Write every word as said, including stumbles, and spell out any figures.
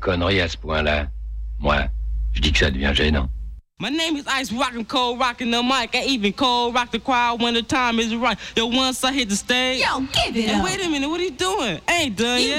conneries à ce point-là, moi, je dis que ça devient gênant. My name is Ice Rockin' Cold Rockin' the mic. I even cold rock the crowd when the time is right. Yo, once I hit the stage. Yo, give it Hey, up. wait a minute, what are you doing? I ain't done You yet.